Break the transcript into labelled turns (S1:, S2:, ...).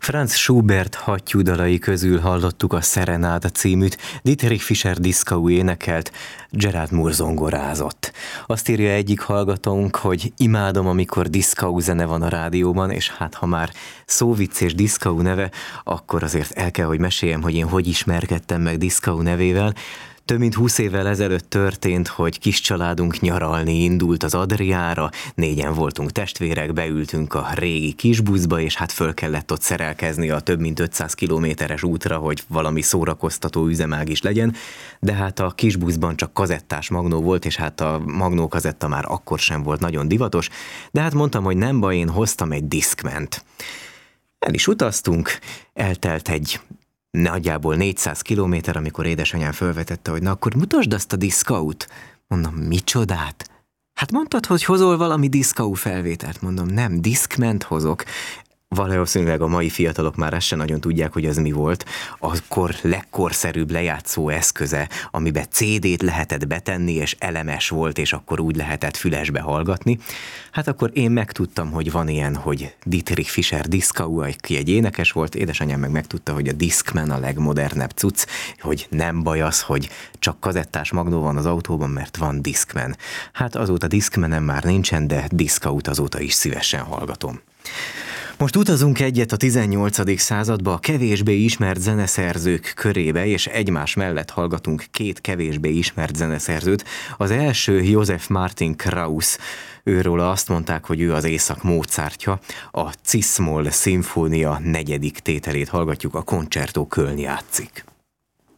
S1: Franz Schubert hattyúdalai közül hallottuk a Serenáda címűt, Dietrich Fischer-Dieskau énekelt, Gerald Moore zongorázott. Azt írja egyik hallgatónk, hogy imádom, amikor Dieskau zene van a rádióban, és hát ha már szóvicc és Dieskau neve, akkor azért el kell, hogy meséljem, hogy én hogy ismerkedtem meg Dieskau nevével. Több mint 20 évvel ezelőtt történt, hogy kis családunk nyaralni indult az Adriára, 4-en voltunk testvérek, beültünk a régi kisbuszba, és hát föl kellett ott szerelkezni a több mint 500 kilométeres útra, hogy valami szórakoztató üzemág is legyen, de hát a kisbuszban csak kazettás magnó volt, és hát a magnó kazetta már akkor sem volt nagyon divatos, de hát mondtam, hogy nem baj, én hoztam egy Discmant. El is utaztunk, eltelt egy nagyjából 400 kilométer, amikor édesanyám felvetette, hogy na akkor mutasd azt a Dieskau-t. Mondom, micsodát? Hát mondtad, hogy hozol valami Dieskau felvételt. Mondom, nem, Discmant hozok. Valószínűleg a mai fiatalok már ezt sem nagyon tudják, hogy ez mi volt. Akkor legkorszerűbb lejátszó eszköze, amiben CD-t lehetett betenni, és elemes volt, és akkor úgy lehetett fülesbe hallgatni. Hát akkor én megtudtam, hogy van ilyen, hogy Dietrich Fischer-Dieskau, aki egy énekes volt, édesanyám meg megtudta, hogy a Discman a legmodernebb cucc, hogy nem baj az, hogy csak kazettás magnó van az autóban, mert van Discman. Hát azóta Discmanem már nincsen, de Dieskau-t azóta is szívesen hallgatom. Most utazunk egyet a 18. századba a kevésbé ismert zeneszerzők körébe, és egymás mellett hallgatunk 2 kevésbé ismert zeneszerzőt. Az első Joseph Martin Krauss, őróla azt mondták, hogy ő az éjszak Mozartja. A Cis-moll szimfónia 4. tételét hallgatjuk, a Concerto Köln játszik.